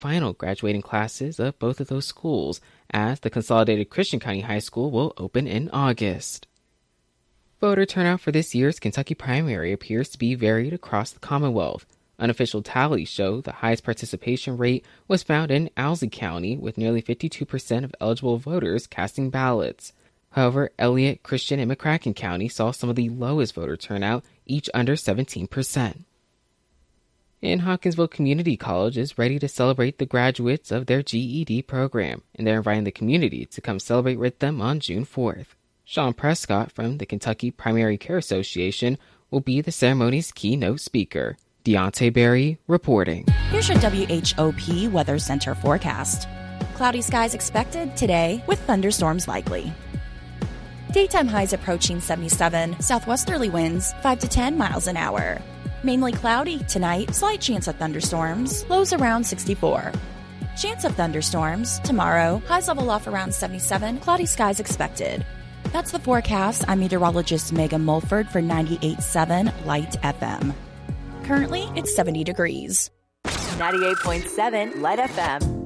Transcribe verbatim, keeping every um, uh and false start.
final graduating classes of both of those schools, as the Consolidated Christian County High School will open in August. Voter turnout for this year's Kentucky primary appears to be varied across the Commonwealth. Unofficial tallies show the highest participation rate was found in Owsley County, with nearly fifty-two percent of eligible voters casting ballots. However, Elliott, Christian, and McCracken County saw some of the lowest voter turnout, each under seventeen percent. And Hopkinsville Community College is ready to celebrate the graduates of their G E D program, and they're inviting the community to come celebrate with them on June fourth. Sean Prescott from the Kentucky Primary Care Association will be the ceremony's keynote speaker. Deontay Berry reporting. Here's your W H O P Weather Center forecast. Cloudy skies expected today with thunderstorms likely. Daytime highs approaching seventy-seven, southwesterly winds five to ten miles an hour. Mainly cloudy tonight, slight chance of thunderstorms, lows around sixty-four. Chance of thunderstorms tomorrow, highs level off around seventy-seven, cloudy skies expected. That's the forecast. I'm meteorologist Megan Mulford for ninety-eight point seven Light F M. Currently, it's seventy degrees. ninety-eight point seven Light F M.